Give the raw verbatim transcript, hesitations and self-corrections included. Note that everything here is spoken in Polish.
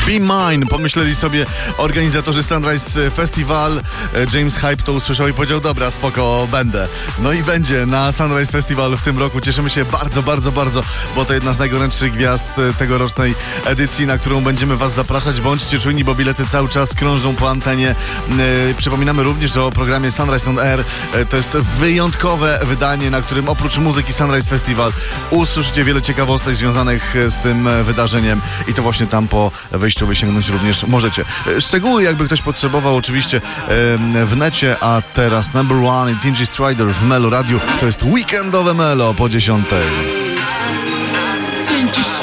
Be Mine, pomyśleli sobie organizatorzy Sunrise Festival. James Hype to usłyszał i powiedział, dobra, spoko, będę. No i będzie na Sunrise Festival w tym roku. Cieszymy się bardzo, bardzo, bardzo, bo to jedna z najgorętszych gwiazd tegorocznej edycji, na którą będziemy was zapraszać. Bądźcie czujni, bo bilety cały czas krążą po antenie. Przypominamy również o programie Sunrise on Air. To jest wyjątkowe wydanie, na którym oprócz muzyki Sunrise Festival usłyszycie wiele ciekawostek związanych z tym wydarzeniem i to właśnie tam po wejściu wysięgnąć również możecie. Szczegóły, jakby ktoś potrzebował, oczywiście w necie, a teraz number one i D J Strider w Melo Radio. To jest weekendowe Melo po dziesiątej.